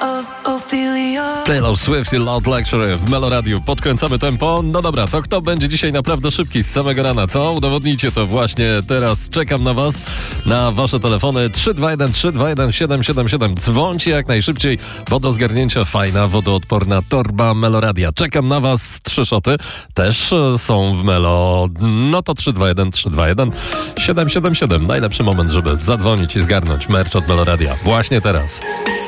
Taylor Swift i Loud Lecture w Meloradiu. Podkręcamy tempo. No dobra, to kto będzie dzisiaj naprawdę szybki z samego rana, co? Udowodnijcie to właśnie teraz. Czekam na was, na wasze telefony 321 321 777. Dzwońcie jak najszybciej, bo do zgarnięcia fajna, wodoodporna torba Meloradia. Czekam na was. 3 szoty też są w Melo. No to 321 321 777. Najlepszy moment, żeby zadzwonić i zgarnąć merch od Meloradia. Właśnie teraz.